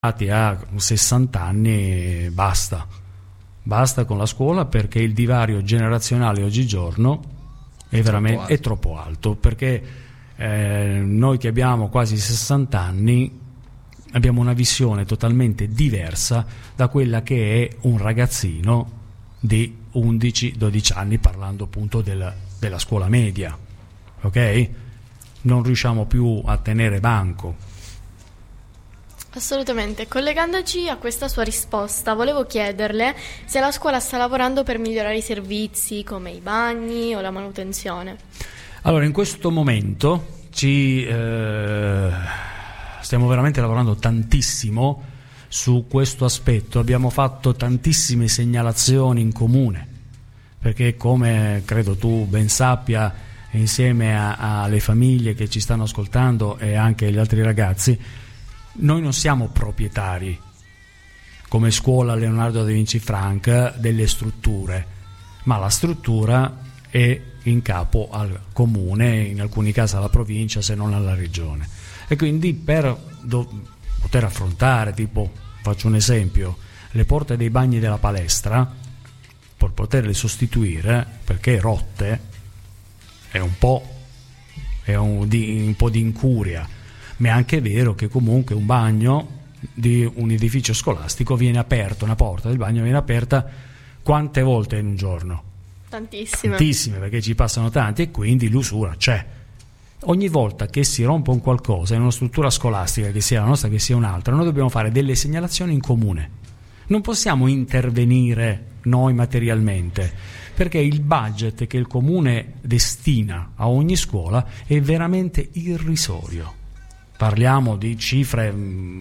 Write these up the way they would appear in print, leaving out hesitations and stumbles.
a 60 anni basta con la scuola, perché il divario generazionale oggigiorno è troppo alto, perché noi che abbiamo quasi 60 anni abbiamo una visione totalmente diversa da quella che è un ragazzino di 11-12 anni, parlando appunto della scuola media, ok? Non riusciamo più a tenere banco. Assolutamente. Collegandoci a questa sua risposta, volevo chiederle se la scuola sta lavorando per migliorare i servizi come i bagni o la manutenzione. Allora, in questo momento stiamo veramente lavorando tantissimo su questo aspetto. Abbiamo fatto tantissime segnalazioni in comune, perché, come credo tu ben sappia, insieme alle famiglie che ci stanno ascoltando e anche agli altri ragazzi, noi non siamo proprietari come scuola Leonardo da Vinci Frank delle strutture, ma la struttura è in capo al comune, in alcuni casi alla provincia, se non alla regione. E quindi per poter affrontare, tipo, faccio un esempio, le porte dei bagni della palestra, per poterle sostituire, perché rotte, è un po' di incuria. Ma è anche vero che comunque un bagno di un edificio scolastico viene aperto, una porta del bagno viene aperta quante volte in un giorno? Tantissime, perché ci passano tanti, e quindi l'usura c'è. Ogni volta che si rompe un qualcosa in una struttura scolastica, che sia la nostra che sia un'altra, noi dobbiamo fare delle segnalazioni in comune. Non possiamo intervenire noi materialmente, perché il budget che il comune destina a ogni scuola è veramente irrisorio. Parliamo di cifre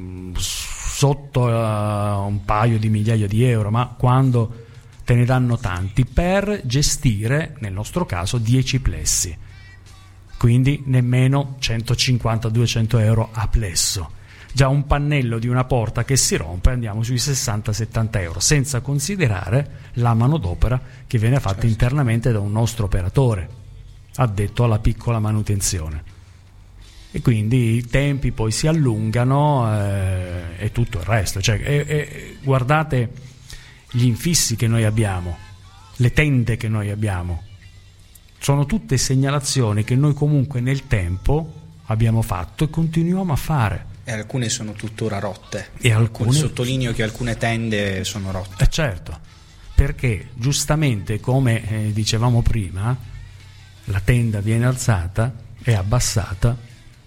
sotto un paio di migliaia di euro, ma quando te ne danno tanti per gestire, nel nostro caso, 10 plessi, quindi nemmeno 150-200 euro a plesso. Già un pannello di una porta che si rompe andiamo sui 60-70 euro, senza considerare la manodopera che viene fatta internamente da un nostro operatore addetto alla piccola manutenzione. E quindi i tempi poi si allungano e tutto il resto. Guardate gli infissi che noi abbiamo, le tende che noi abbiamo, sono tutte segnalazioni che noi comunque nel tempo abbiamo fatto e continuiamo a fare. E alcune sono tuttora rotte. E alcune... Sottolineo che alcune tende sono rotte. Certo, perché giustamente, come dicevamo prima, la tenda viene alzata e abbassata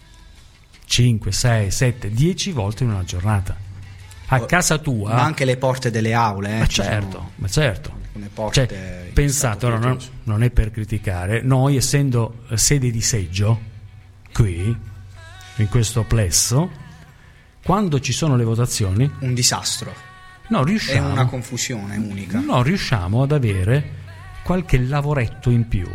5, 6, 7, 10 volte in una giornata. A casa tua, ma anche le porte delle aule, ma certo. Alcune porte, pensate, ora non è per criticare, noi essendo sede di seggio qui in questo plesso, quando ci sono le votazioni, un disastro, è una confusione unica. Non riusciamo ad avere qualche lavoretto in più,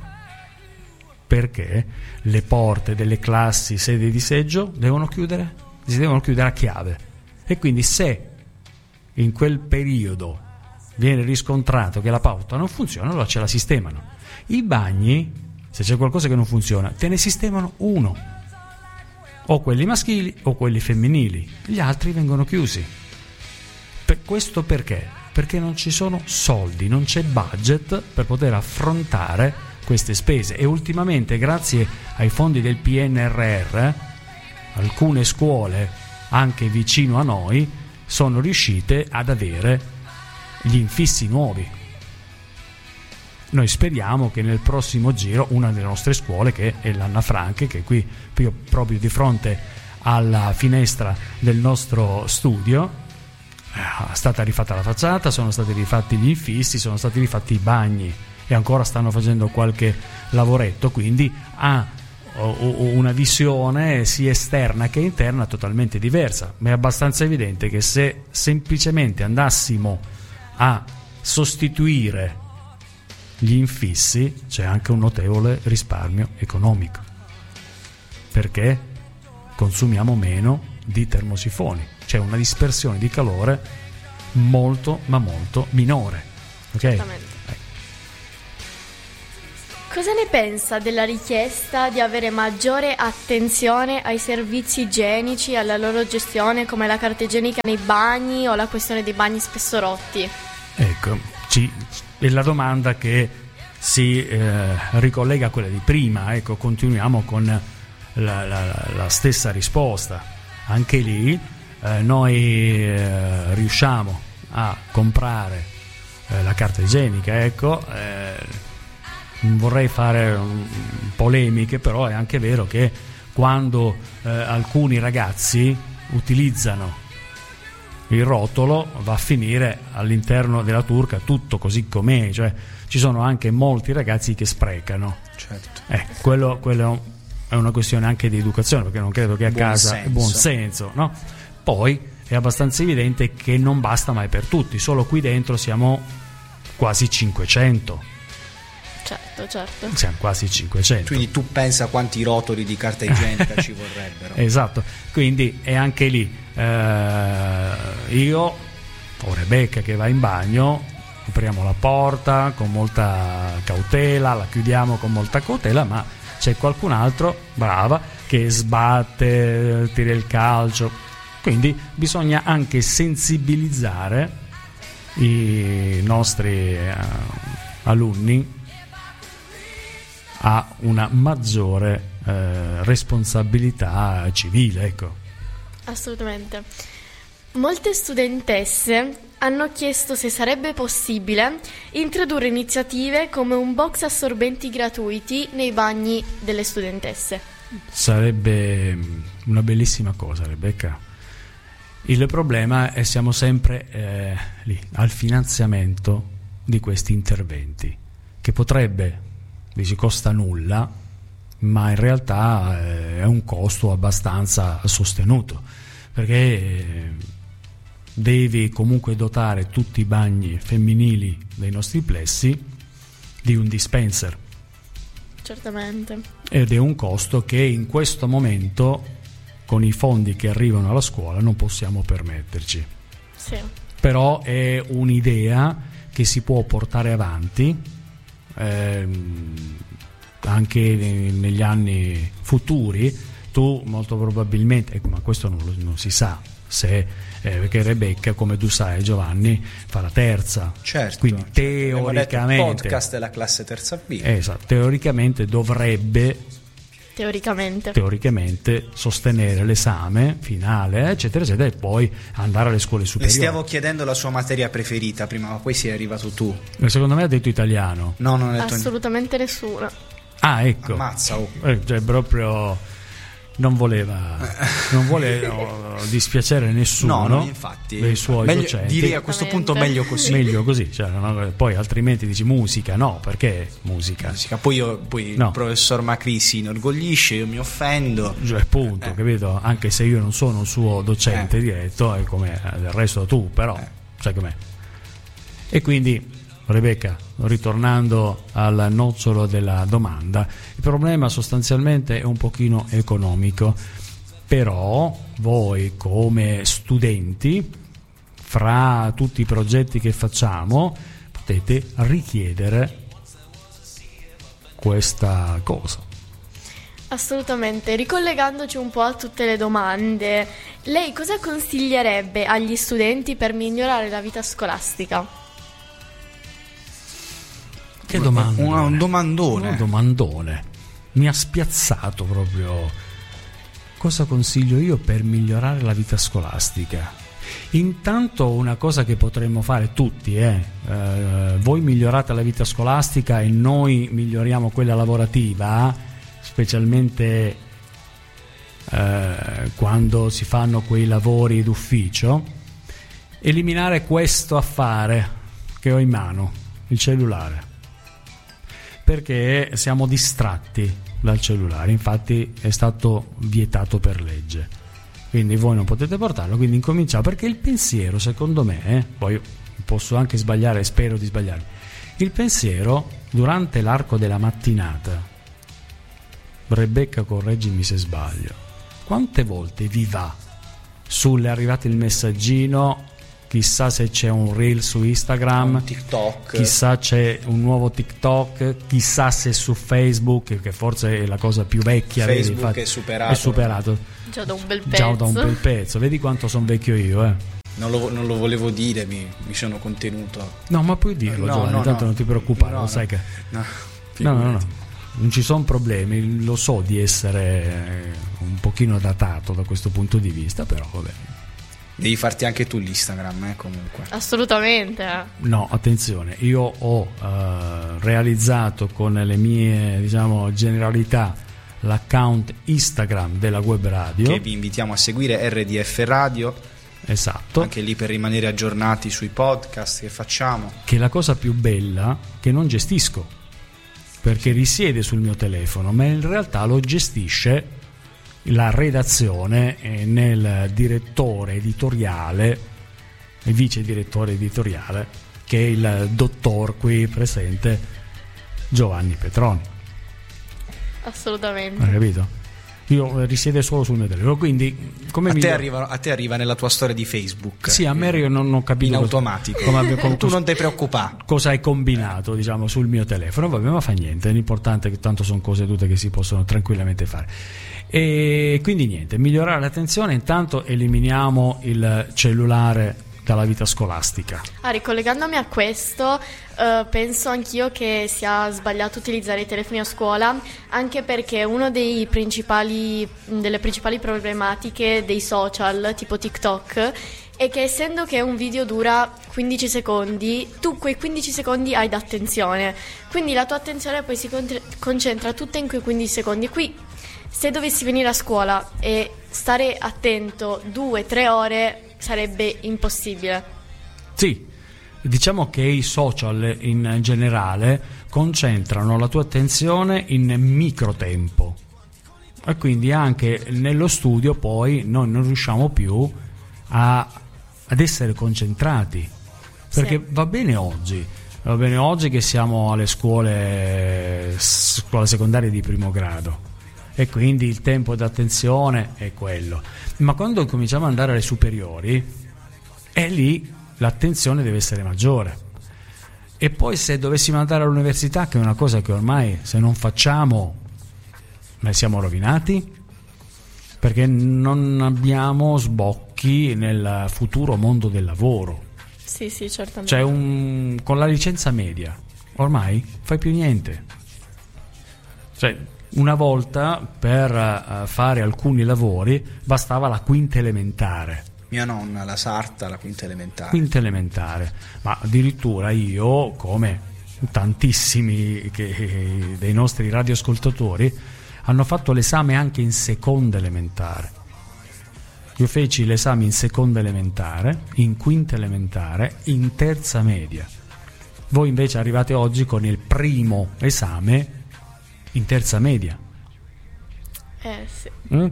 perché le porte delle classi sede di seggio si devono chiudere a chiave, e quindi se in quel periodo viene riscontrato che la porta non funziona, allora ce la sistemano. I bagni, se c'è qualcosa che non funziona, te ne sistemano uno, o quelli maschili o quelli femminili, gli altri vengono chiusi. Questo perché? Perché non ci sono soldi, non c'è budget per poter affrontare queste spese, e ultimamente, grazie ai fondi del PNRR, alcune scuole anche vicino a noi sono riuscite ad avere gli infissi nuovi. Noi speriamo che nel prossimo giro una delle nostre scuole, che è l'Anna Frank, che è qui proprio di fronte alla finestra del nostro studio, è stata rifatta la facciata, sono stati rifatti gli infissi, sono stati rifatti i bagni, e ancora stanno facendo qualche lavoretto, quindi ha una visione sia esterna che interna totalmente diversa. Ma è abbastanza evidente che se semplicemente andassimo a sostituire gli infissi c'è anche un notevole risparmio economico, perché consumiamo meno di termosifoni, c'è una dispersione di calore molto ma molto minore, ok? Cosa ne pensa della richiesta di avere maggiore attenzione ai servizi igienici, alla loro gestione, come la carta igienica nei bagni o la questione dei bagni spesso rotti? Ecco, è la domanda che si ricollega a quella di prima. Ecco, continuiamo con la stessa risposta. Anche lì noi riusciamo a comprare la carta igienica, ecco. Non vorrei fare polemiche, però è anche vero che quando alcuni ragazzi utilizzano il rotolo va a finire all'interno della turca tutto così com'è, cioè ci sono anche molti ragazzi che sprecano. Certo. Quello è una questione anche di educazione, perché non credo che a casa è buon senso, no? Poi è abbastanza evidente che non basta mai per tutti, solo qui dentro siamo quasi 500. Certo. Siamo quasi 500. Quindi tu pensa quanti rotoli di carta igienica ci vorrebbero. Esatto, quindi è anche lì io o Rebecca che va in bagno, apriamo la porta con molta cautela, la chiudiamo con molta cautela, ma c'è qualcun altro, brava, che sbatte, tira il calcio. Quindi bisogna anche sensibilizzare i nostri alunni a una maggiore responsabilità civile, ecco. Assolutamente. Molte studentesse hanno chiesto se sarebbe possibile introdurre iniziative come un box assorbenti gratuiti nei bagni delle studentesse. Sarebbe una bellissima cosa, Rebecca. Il problema è siamo sempre lì al finanziamento di questi interventi, che potrebbe, dici, costa nulla, ma in realtà è un costo abbastanza sostenuto, perché devi comunque dotare tutti i bagni femminili dei nostri plessi di un dispenser. Certamente. Ed è un costo che in questo momento, con i fondi che arrivano alla scuola, non possiamo permetterci. Sì. Però è un'idea che si può portare avanti anche negli anni futuri. Tu molto probabilmente, ma questo non si sa se perché Rebecca, come tu sai, Giovanni, fa la terza, certo, quindi teoricamente il podcast della classe terza B, esatto, teoricamente dovrebbe teoricamente sostenere l'esame finale, eccetera eccetera, e poi andare alle scuole le superiori. stiamo chiedendo la sua materia preferita prima, ma poi sei arrivato tu. Secondo me ha detto italiano. No, non ha detto assolutamente nessuno. Ah, ecco. Ammazza, cioè proprio non vuole dispiacere nessuno, no, infatti, dei suoi docenti. Direi a questo punto meglio così. Meglio così, cioè, poi altrimenti dici musica, no, perché musica. Poi no. Il professor Macri si inorgoglisce, io mi offendo. Cioè, punto, capito? Anche se io non sono un suo docente diretto, è come del resto tu, però sai com'è. E quindi, Rebecca, ritornando al nocciolo della domanda, il problema sostanzialmente è un pochino economico, però voi come studenti, fra tutti i progetti che facciamo, potete richiedere questa cosa. Assolutamente. Ricollegandoci un po' a tutte le domande, lei cosa consiglierebbe agli studenti per migliorare la vita scolastica? Che domandone. Un domandone. Un domandone. Mi ha spiazzato proprio. Cosa consiglio io per migliorare la vita scolastica? Intanto una cosa che potremmo fare tutti voi migliorate la vita scolastica e noi miglioriamo quella lavorativa, specialmente quando si fanno quei lavori d'ufficio, eliminare questo affare che ho in mano, il cellulare, perché siamo distratti dal cellulare. Infatti è stato vietato per legge, quindi voi non potete portarlo, quindi incominciamo, perché il pensiero, secondo me, poi posso anche sbagliare, spero di sbagliare, il pensiero durante l'arco della mattinata, Rebecca correggimi se sbaglio, quante volte vi va sulle arrivate il messaggino chissà se c'è un reel su Instagram, un TikTok, chissà c'è un nuovo TikTok, chissà se su Facebook, che forse è la cosa più vecchia. Facebook vedi, è superato. Già da un bel pezzo. Vedi quanto sono vecchio io, Non lo volevo dire, mi sono contenuto. No, ma puoi dirlo, Giovanni, tanto non ti preoccupare, lo sai che... No, non ci sono problemi, lo so di essere un pochino datato da questo punto di vista, però vabbè. Devi farti anche tu l'Instagram, comunque. Assolutamente. No, attenzione, io ho realizzato con le mie, diciamo, generalità l'account Instagram della Web Radio, che vi invitiamo a seguire, RDF Radio. Esatto. Anche lì per rimanere aggiornati sui podcast che facciamo. Che è la cosa più bella, che non gestisco, perché risiede sul mio telefono, ma in realtà lo gestisce la redazione nel direttore editoriale, il vice direttore editoriale, che è il dottor qui presente Giovanni Petroni. Assolutamente. Hai capito? Io risiede solo sul mio telefono, quindi come a te arriva nella tua storia di Facebook. Sì, a me io non ho capito in automatico. Tu non ti preoccupare. Cosa hai combinato, diciamo, sul mio telefono? Vabbè, ma fa niente, l'importante è che tanto sono cose tutte che si possono tranquillamente fare. E quindi niente, migliorare l'attenzione, intanto eliminiamo il cellulare dalla vita scolastica. Ricollegandomi a questo, penso anch'io che sia sbagliato utilizzare i telefoni a scuola, anche perché una delle principali problematiche dei social tipo TikTok è che, essendo che un video dura 15 secondi, tu quei 15 secondi hai d'attenzione, quindi la tua attenzione poi si concentra tutta in quei 15 secondi. Qui, se dovessi venire a scuola e stare attento 2-3 ore, sarebbe impossibile. Sì, diciamo che i social in generale concentrano la tua attenzione in microtempo, e quindi anche nello studio poi noi non riusciamo più ad essere concentrati, perché sì. Va bene oggi che siamo alle scuole secondarie di primo grado, e quindi il tempo d'attenzione è quello, ma quando cominciamo ad andare alle superiori, è lì l'attenzione deve essere maggiore. E poi, se dovessimo andare all'università, che è una cosa che ormai, se non facciamo, ne siamo rovinati, perché non abbiamo sbocchi nel futuro mondo del lavoro. Sì, certamente. Cioè, con la licenza media ormai fai più niente. Cioè, una volta per fare alcuni lavori bastava la quinta elementare. Mia nonna, la sarta, la quinta elementare. Ma addirittura io, come tantissimi dei nostri radioascoltatori, hanno fatto l'esame anche in seconda elementare. Io feci l'esame in seconda elementare, in quinta elementare, in terza media. Voi invece arrivate oggi con il primo esame in terza media. Sì.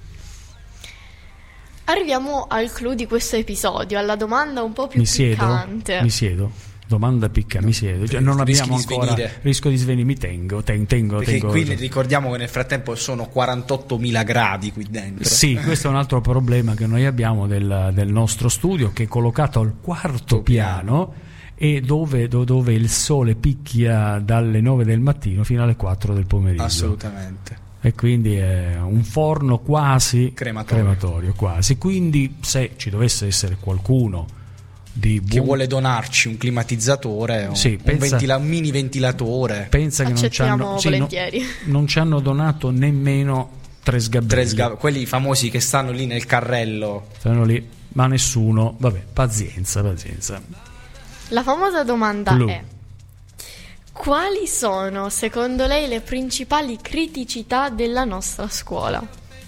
Arriviamo al clou di questo episodio, alla domanda un po' più piccante. Mi siedo. Domanda piccante, mi siedo. Cioè, non abbiamo ancora. Rischio di svenire, mi tengo. Perché qui ricordiamo che nel frattempo sono 48.000 gradi qui dentro. Sì, questo è un altro problema che noi abbiamo del nostro studio, che è collocato al quarto piano, e dove il sole picchia dalle 9 del mattino fino alle 4 del pomeriggio. Assolutamente. E quindi è un forno quasi crematorio quasi. Quindi, se ci dovesse essere qualcuno che vuole donarci un climatizzatore, un mini ventilatore, pensa che volentieri. Non ci hanno donato nemmeno 3 sgabelli. Quelli famosi che stanno lì nel carrello. Stanno lì, ma nessuno. Vabbè, pazienza. La famosa domanda è: quali sono, secondo lei, le principali criticità della nostra scuola?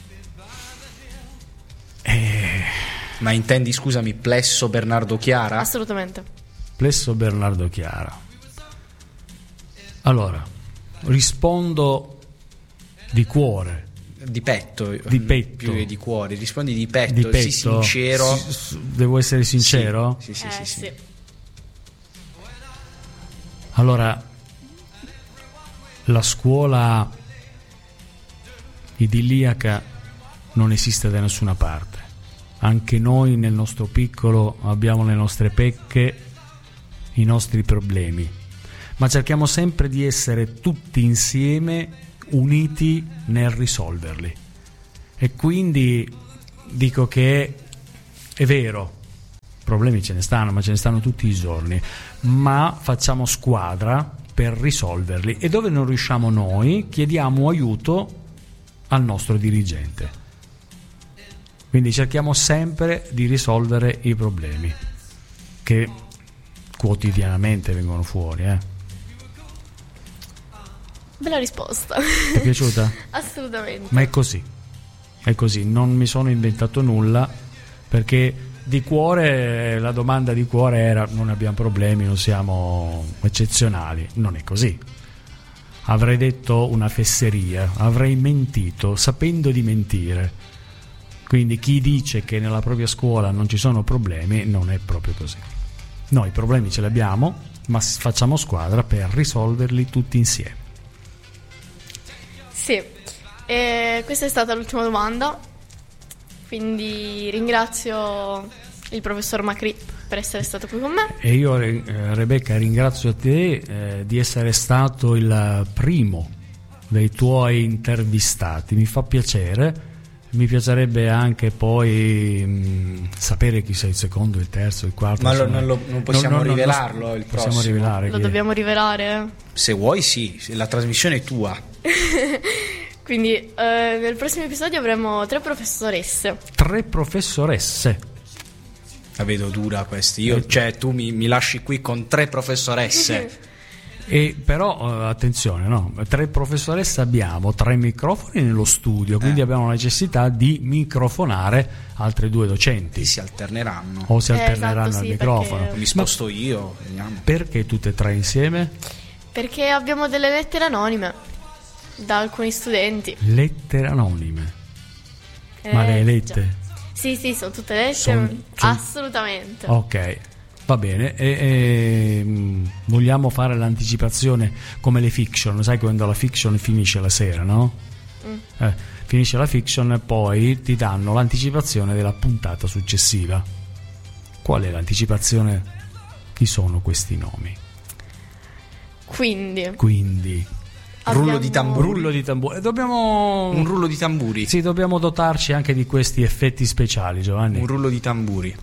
Ma intendi, scusami, Plesso Bernardo Chiara? Assolutamente. Plesso Bernardo Chiara. Allora, rispondo di cuore. Di petto. Più che di cuore. Rispondi di petto. Sii sincero. Devo essere sincero? Sì. Allora, la scuola idilliaca non esiste da nessuna parte. anche noi nel nostro piccolo abbiamo le nostre pecche, i nostri problemi, ma cerchiamo sempre di essere tutti insieme uniti nel risolverli. E quindi dico che è vero, problemi ce ne stanno, ma ce ne stanno tutti i giorni, ma facciamo squadra per risolverli, e dove non riusciamo noi chiediamo aiuto al nostro dirigente. Quindi cerchiamo sempre di risolvere i problemi che quotidianamente vengono fuori. Bella risposta. Ti è piaciuta? Assolutamente. Ma è così, non mi sono inventato nulla, perché di cuore la domanda di cuore era: non abbiamo problemi, non siamo eccezionali. Non è così. Avrei detto una fesseria, avrei mentito sapendo di mentire. Quindi chi dice che nella propria scuola non ci sono problemi non è proprio così. Noi i problemi ce li abbiamo, ma facciamo squadra per risolverli tutti insieme. Sì, e questa è stata l'ultima domanda, quindi ringrazio il professor Macri per essere stato qui con me. E io, Rebecca, ringrazio te di essere stato il primo dei tuoi intervistati. Mi fa piacere. Mi piacerebbe anche poi sapere chi sei il secondo, il terzo, il quarto. Ma non possiamo rivelarlo il prossimo. Rivelare lo dobbiamo rivelare? Se vuoi sì, la trasmissione è tua. Quindi nel prossimo episodio avremo 3 professoresse. 3 professoresse. La vedo dura questa. Cioè tu mi lasci qui con 3 professoresse. E però attenzione, no? 3 professoresse, abbiamo 3 microfoni nello studio, quindi abbiamo la necessità di microfonare altre 2 docenti. Si alterneranno. O si alterneranno esatto, al sì, microfono. perché... Mi sposto io, vediamo. Perché tutte e 3 insieme? Perché abbiamo delle lettere anonime da alcuni studenti. Lettere anonime? Ma le hai lette? Sì, sono tutte lettere. Assolutamente. Ok. Va bene, e vogliamo fare l'anticipazione come le fiction, sai quando la fiction finisce la sera, no? Finisce la fiction e poi ti danno l'anticipazione della puntata successiva. Qual è l'anticipazione? Chi sono questi nomi? Quindi Rullo di tamburi. Dobbiamo un rullo di tamburi. Sì, dobbiamo dotarci anche di questi effetti speciali, Giovanni. Un rullo di tamburi.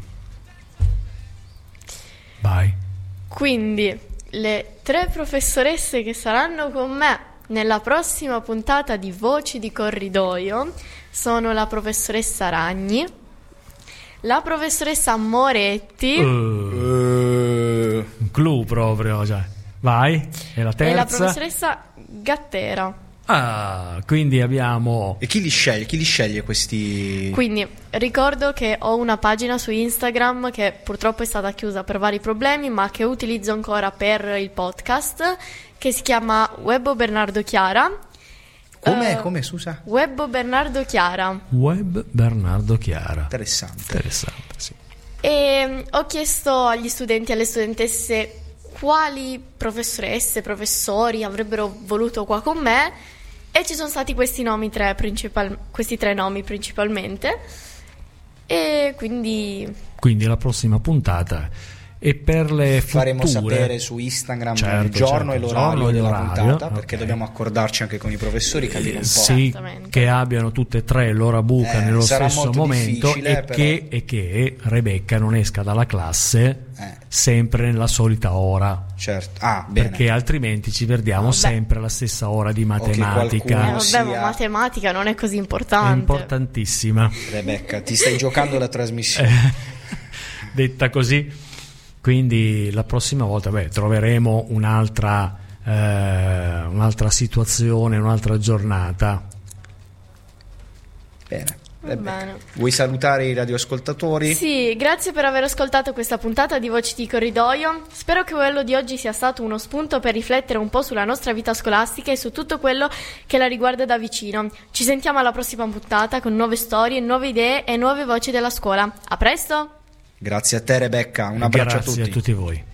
Vai. Quindi le 3 professoresse che saranno con me nella prossima puntata di Voci di Corridoio sono la professoressa Ragni, la professoressa Moretti, un clou proprio, cioè. Vai. E la terza? E la professoressa Gattera. Quindi abbiamo... E chi li sceglie questi? Quindi ricordo che ho una pagina su Instagram che purtroppo è stata chiusa per vari problemi, ma che utilizzo ancora per il podcast, che si chiama Webbo Bernardo Chiara. Come Susa? Webbo Bernardo Chiara. Web Bernardo Chiara. Interessante, sì. E ho chiesto agli studenti e alle studentesse quali professoresse, professori avrebbero voluto qua con me, e ci sono stati questi questi 3 nomi principalmente, e quindi la prossima puntata. E per le faremo future... sapere su Instagram il giorno e l'orario della puntata, perché dobbiamo accordarci anche con i professori, capire un po'. Sì, che abbiano tutte e 3 l'ora buca nello stesso momento, e che Rebecca non esca dalla classe sempre nella solita ora. Certo. Bene. Perché altrimenti ci perdiamo sempre alla stessa ora di matematica. Ma matematica non è così importante. È importantissima. Rebecca, ti stai giocando la trasmissione. Detta così. Quindi la prossima volta troveremo un'altra situazione, un'altra giornata. Bene. Bene. Vuoi salutare i radioascoltatori? Sì, grazie per aver ascoltato questa puntata di Voci di Corridoio. Spero che quello di oggi sia stato uno spunto per riflettere un po' sulla nostra vita scolastica e su tutto quello che la riguarda da vicino. Ci sentiamo alla prossima puntata con nuove storie, nuove idee e nuove voci della scuola. A presto! Grazie a te Rebecca, un abbraccio a tutti. Grazie a tutti voi.